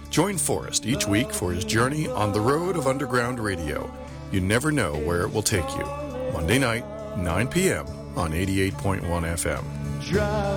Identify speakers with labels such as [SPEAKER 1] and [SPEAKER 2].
[SPEAKER 1] Join Forrest each week for his journey on the road of underground radio. You never know where it will take you. Monday night, 9 p.m. on 88.1 FM.